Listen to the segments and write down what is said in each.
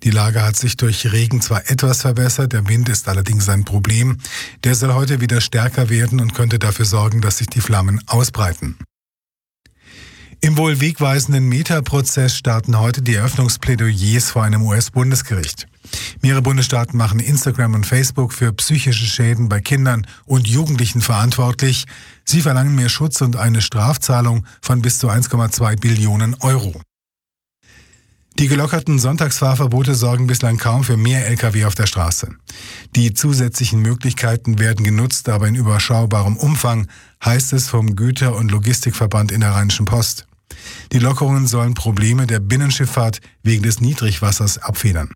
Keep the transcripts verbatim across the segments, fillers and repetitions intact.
Die Lage hat sich durch Regen zwar etwas verbessert, der Wind ist allerdings ein Problem. Der soll heute wieder stärker werden und könnte dafür sorgen, dass sich die Flammen ausbreiten. Im wohl wegweisenden Meta-Prozess starten heute die Eröffnungsplädoyers vor einem U S-Bundesgericht. Mehrere Bundesstaaten machen Instagram und Facebook für psychische Schäden bei Kindern und Jugendlichen verantwortlich. Sie verlangen mehr Schutz und eine Strafzahlung von bis zu eins Komma zwei Billionen Euro. Die gelockerten Sonntagsfahrverbote sorgen bislang kaum für mehr L K W auf der Straße. Die zusätzlichen Möglichkeiten werden genutzt, aber in überschaubarem Umfang, heißt es vom Güter- und Logistikverband in der Rheinischen Post. Die Lockerungen sollen Probleme der Binnenschifffahrt wegen des Niedrigwassers abfedern.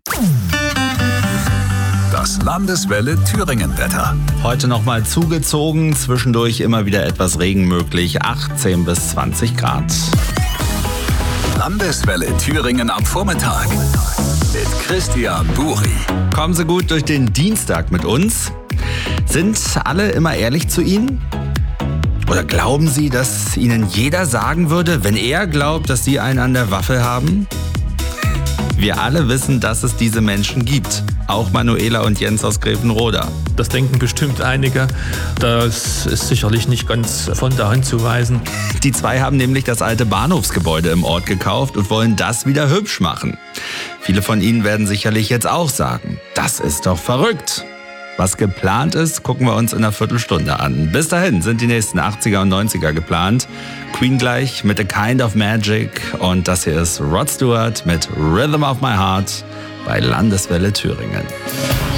Das Landeswelle Thüringen-Wetter. Heute nochmal zugezogen, zwischendurch immer wieder etwas Regen möglich, achtzehn bis zwanzig Grad. Landeswelle Thüringen am Vormittag mit Christian Buri. Kommen Sie gut durch den Dienstag mit uns. Sind alle immer ehrlich zu Ihnen? Oder glauben Sie, dass Ihnen jeder sagen würde, wenn er glaubt, dass Sie einen an der Waffel haben? Wir alle wissen, dass es diese Menschen gibt. Auch Manuela und Jens aus Grevenroda. Das denken bestimmt einige. Das ist sicherlich nicht ganz von der Hand zu weisen. Die zwei haben nämlich das alte Bahnhofsgebäude im Ort gekauft und wollen das wieder hübsch machen. Viele von Ihnen werden sicherlich jetzt auch sagen, das ist doch verrückt. Was geplant ist, gucken wir uns in einer Viertelstunde an. Bis dahin sind die nächsten achtziger und neunziger geplant. Queen gleich mit A Kind of Magic und das hier ist Rod Stewart mit Rhythm of My Heart bei Landeswelle Thüringen.